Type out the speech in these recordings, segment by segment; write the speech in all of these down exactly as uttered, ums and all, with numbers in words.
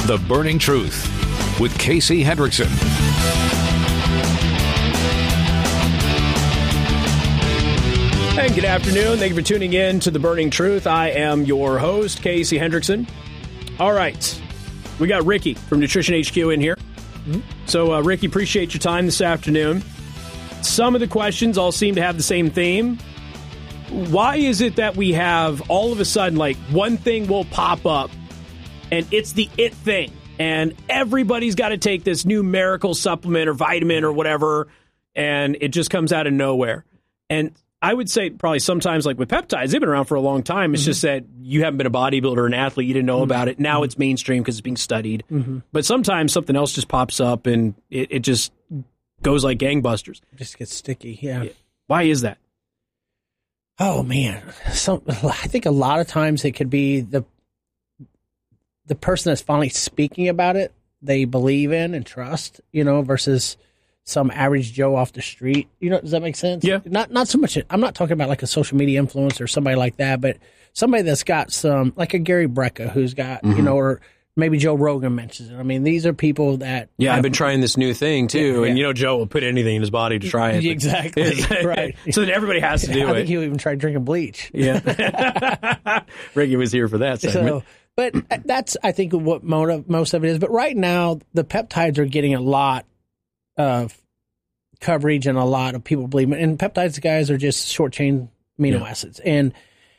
The Burning Truth with Casey Hendrickson. And good afternoon. Thank you for tuning in to The Burning Truth. I am your host, Casey Hendrickson. All right. We got Ricky from Nutrition H Q in here. Mm-hmm. So, uh, Ricky, appreciate your time this afternoon. Some of the questions all seem to have the same theme. Why is it that we have all of a sudden, like, one thing will pop up and it's the it thing, and everybody's got to take this new miracle supplement or vitamin or whatever, and it just comes out of nowhere? And I would say probably sometimes, like with peptides, they've been around for a long time. It's mm-hmm. just that you haven't been a bodybuilder or an athlete. You didn't know mm-hmm. about it. Now mm-hmm. it's mainstream because it's being studied. Mm-hmm. But sometimes something else just pops up and it, it just goes like gangbusters. It just gets sticky, yeah. yeah. Why is that? Oh, man. Some, I think a lot of times it could be the the person that's finally speaking about it, they believe in and trust, you know, versus some average Joe off the street. You know, does that make sense? Yeah. Not not so much. I'm not talking about like a social media influencer or somebody like that, but somebody that's got some, like a Gary Brecka who's got, mm-hmm. you know, or maybe Joe Rogan mentions it. I mean, these are people that. Yeah, have, I've been trying this new thing too. Yeah, yeah. And, you know, Joe will put anything in his body to try it. Exactly. right. So then everybody has to do I it. I think he'll even try drinking bleach. Yeah. Ricky was here for that segment. So, but that's, I think, what most of it is. But right now, the peptides are getting a lot of coverage and a lot of people believe it. And peptides, guys, are just short chain amino yeah. acids. And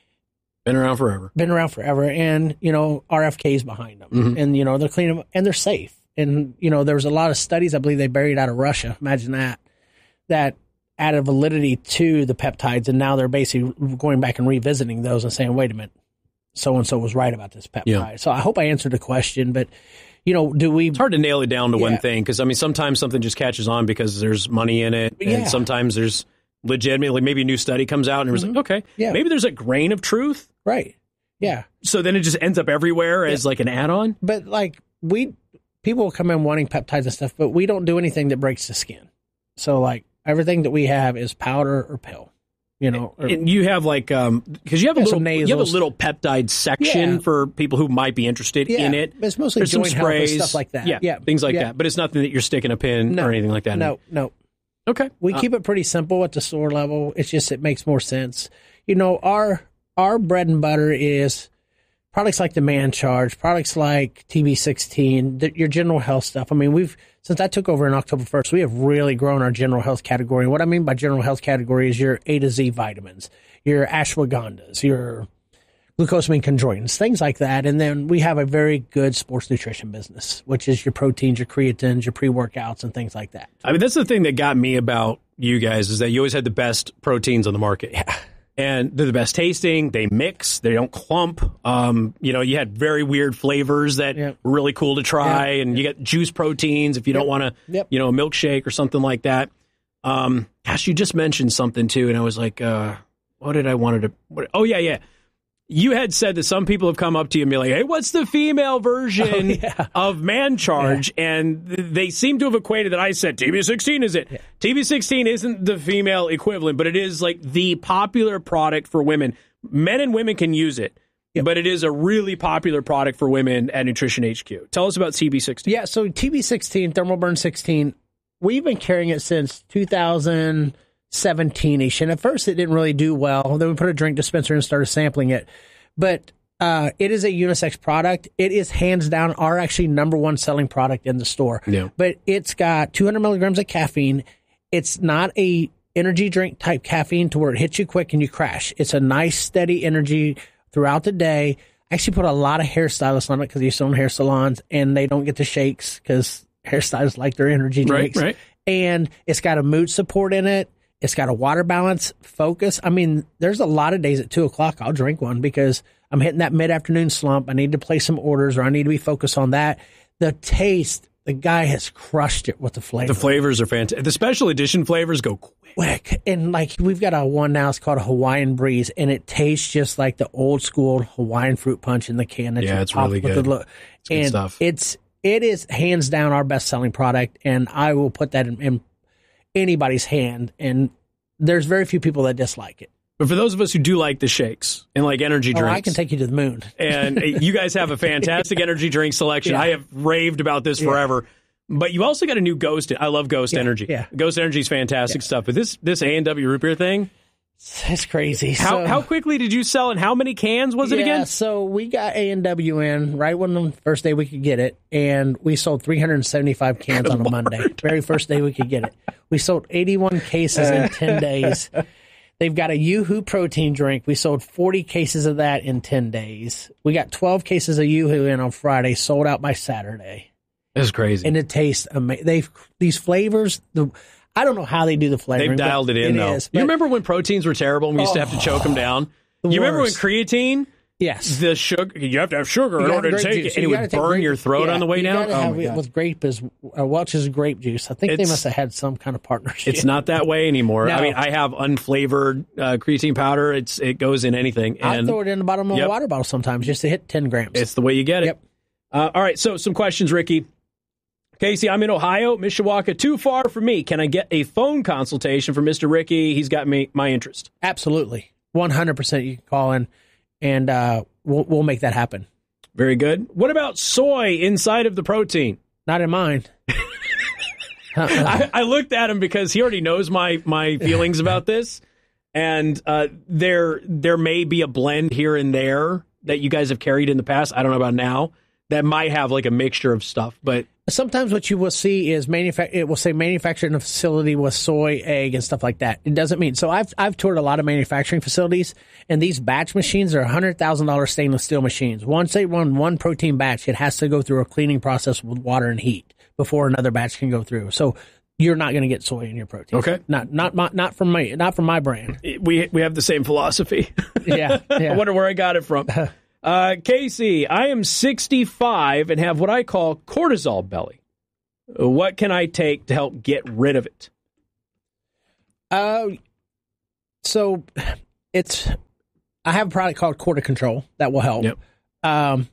been around forever. Been around forever. And, you know, R F K's behind them. Mm-hmm. And, you know, they're clean and they're safe. And, you know, there was a lot of studies, I believe they buried out of Russia. Imagine that. That added validity to the peptides. And now they're basically going back and revisiting those and saying, wait a minute, so-and-so was right about this peptide. Yeah. So I hope I answered the question, but, you know, do we... It's hard to nail it down to yeah. one thing, because, I mean, sometimes something just catches on because there's money in it, and yeah. sometimes there's legitimately, maybe a new study comes out, and it was mm-hmm. like, okay, yeah. maybe there's a grain of truth. Right, yeah. So then it just ends up everywhere yeah. as, like, an add-on? But, like, we... People will come in wanting peptides and stuff, but we don't do anything that breaks the skin. So, like, everything that we have is powder or pill. You know, or, and you have like um because you have a little you have a little peptide section yeah. for people who might be interested yeah. in it. It's mostly There's joint some sprays, health and stuff like that. Yeah, yeah. things like yeah. that. But it's nothing that you're sticking a pin no. or anything like that. No, in. no. Okay, we uh, keep it pretty simple at the store level. It's just it makes more sense. You know, our our bread and butter is products like the Man Charge, products like T B sixteen, the, your general health stuff. I mean, we've since I took over in October first, we have really grown our general health category. And what I mean by general health category is your A to Z vitamins, your ashwagandhas, your glucosamine chondroitins, things like that. And then we have a very good sports nutrition business, which is your proteins, your creatines, your pre-workouts, and things like that. I mean, that's the thing that got me about you guys is that you always had the best proteins on the market. Yeah. And they're the best tasting. They mix. They don't clump. Um, you know, you had very weird flavors that yep. were really cool to try. Yep. And you get juice proteins if you yep. don't want to, yep. you know, a milkshake or something like that. Um, gosh, you just mentioned something too. And I was like, uh, what did I wanted to, what, oh yeah, yeah. You had said that some people have come up to you and be like, hey, what's the female version oh, yeah. of Man Charge? Yeah. And th- they seem to have equated that I said T B sixteen is it. Yeah. T B sixteen isn't the female equivalent, but it is like the popular product for women. Men and women can use it, yep. but it is a really popular product for women at Nutrition H Q. Tell us about T B sixteen. Yeah, so T B sixteen, Thermal Burn sixteen, we've been carrying it since two thousand seventeen-ish, and at first it didn't really do well. Then we put a drink dispenser and started sampling it. But uh, it is a unisex product. It is hands down our actually number one selling product in the store. Yeah. But it's got two hundred milligrams of caffeine. It's not a energy drink type caffeine to where it hits you quick and you crash. It's a nice steady energy throughout the day. I actually put a lot of hairstylists on it because you own hair salons and they don't get the shakes because hairstylists like their energy drinks. Right, right. And it's got a mood support in it. It's got a water balance focus. I mean, there's a lot of days at two o'clock I'll drink one because I'm hitting that mid-afternoon slump. I need to place some orders or I need to be focused on that. The taste, the guy has crushed it with the flavor. The flavors are fantastic. The special edition flavors go quick. Quick. And like we've got a one now, it's called a Hawaiian Breeze, and it tastes just like the old school Hawaiian fruit punch in the can. That yeah, it's really good. The, it's good and stuff. It's, it is hands down our best-selling product, and I will put that in, in anybody's hand, and there's very few people that dislike it. But for those of us who do like the shakes and like energy Oh, drinks, I can take you to the moon. and you guys have a fantastic energy drink selection. Yeah. I have raved about this Yeah. forever. But you also got a new Ghost. I love Ghost Yeah, Energy. yeah. Ghost Energy is fantastic Yeah. stuff. But this this A and W root beer thing, It's crazy. how So- how quickly did you sell and how many cans was it yeah, again? so we got A and W in right when the first day we could get it, and we sold three hundred seventy-five cans Good on a Lord. Monday. Very first day we could get it. We sold eighty-one cases in ten days. They've got a Yoo-Hoo protein drink. We sold forty cases of that in ten days. We got twelve cases of Yoo-Hoo in on Friday, sold out by Saturday. This is crazy. And it tastes amazing. They've these flavors. The I don't know how they do the flavoring. They've dialed but it in, though. is, you but- remember when proteins were terrible and we used to have to choke them down? the You remember when worst. creatine, Yes. the sugar, you have to have sugar in You have order to grape take juice. it, and You it gotta would take burn grape- your throat yeah, on the way you down? gotta Oh, have my it God. with grape is uh, Welch's grape juice. I think they It's- must have had some kind of partnership. It's not that way anymore. I No. mean, I have unflavored uh, creatine powder. It's It goes in anything. I And throw it in the bottom of Yep. a water bottle sometimes just to hit ten grams. it's the way you get it. Yep. Uh, all right, so some questions, Ricky. Casey, I'm in Ohio, Mishawaka, too far for me. Can I get a phone consultation for Mister Ricky? He's got me my interest. Absolutely. one hundred percent you can call in, and uh, we'll, we'll make that happen. Very good. What about soy inside of the protein? Not in mine. I, I looked at him because he already knows my my feelings about this, and uh, there there may be a blend here and there that you guys have carried in the past. I don't know about now that might have like a mixture of stuff, but Sometimes what you will see is manufa- it will say manufactured in a facility with soy, egg, and stuff like that. It doesn't mean so. I've I've toured a lot of manufacturing facilities, and these batch machines are one hundred thousand dollars stainless steel machines. Once they run one protein batch, it has to go through a cleaning process with water and heat before another batch can go through. So you're not going to get soy in your protein. Okay. Not not my, not from my not from my brand. we we have the same philosophy. Yeah. yeah. I wonder where I got it from. Uh, Casey, I am sixty-five and have what I call cortisol belly. What can I take to help get rid of it? Uh, so it's I have a product called Corti Control that will help. Yep. Um,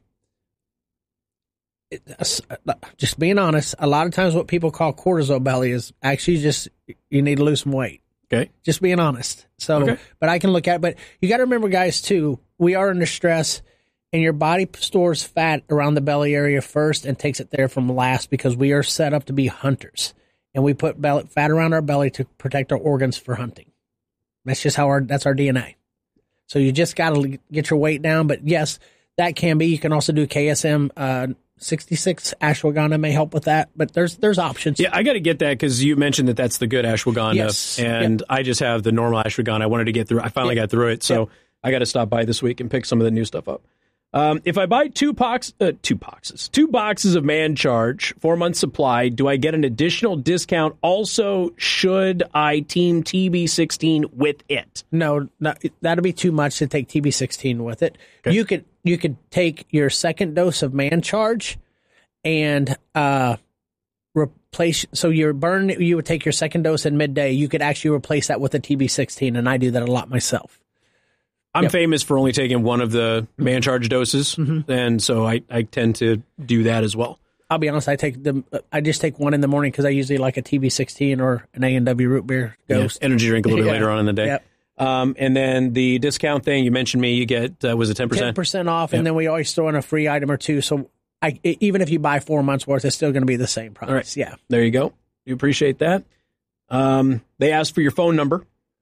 it, uh, just being honest, a lot of times what people call cortisol belly is actually just you need to lose some weight. Okay. Just being honest. So, Okay. but I can look at. But you got to remember, guys, too. We are under stress, and your body stores fat around the belly area first and takes it there from last because we are set up to be hunters, and we put belly, fat around our belly to protect our organs for hunting. That's just how our that's our D N A. So you just got to get your weight down. But yes, that can be. You can also do K S M uh, sixty-six ashwagandha may help with that. But there's there's options. Yeah, I got to get that because you mentioned that that's the good ashwagandha, Yes. and I just have the normal ashwagandha. I wanted to get through. I finally Yeah. got through it, so Yeah. I got to stop by this week and pick some of the new stuff up. Um, if I buy two box, uh, two boxes, two boxes of Man Charge, four month supply, do I get an additional discount? Also, should I team T B sixteen with it? No, no, that'll be too much to take T B sixteen with it. Okay. You could you could take your second dose of Man Charge and uh, replace. So your burn, you would take your second dose at midday. You could actually replace that with a T B sixteen, and I do that a lot myself. I'm Yep. famous for only taking one of the Man Charge doses, Mm-hmm. and so I, I tend to do that as well. I'll be honest. I take them. I just take one in the morning because I usually like a T B sixteen or an A and W root beer Ghost. Yeah, energy drink a little bit Yeah. later on in the day. Yep. Um, and then the discount thing you mentioned me, you get uh, was it ten ten percent? percent off, Yep. and then we always throw in a free item or two. So I, even if you buy four months worth, it's still going to be the same price. All right. Yeah. There you go. You appreciate that. Um, they asked for your phone number,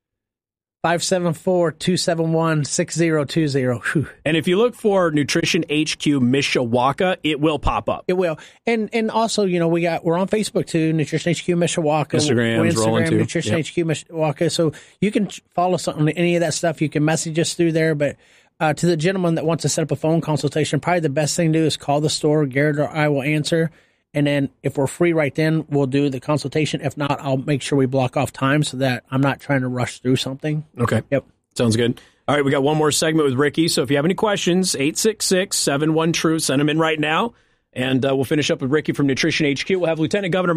five seven four, two seven one, six zero two zero. and if you look for Nutrition H Q Mishawaka, it will pop up. It will. And and also, you know, we got we're on Facebook too, Nutrition H Q Mishawaka. Instagram's We're rolling, too. Nutrition Yep. H Q Mishawaka. So you can follow us on any of that stuff. You can message us through there. But uh, to the gentleman that wants to set up a phone consultation, probably the best thing to do is call the store. Garrett or I will answer. And then if we're free right then, we'll do the consultation. If not, I'll make sure we block off time so that I'm not trying to rush through something. Okay. Yep. Sounds good. All right, we got one more segment with Ricky. So if you have any questions, eight six six, seven one, TRUTH, send them in right now. And uh, we'll finish up with Ricky from Nutrition H Q. We'll have Lieutenant Governor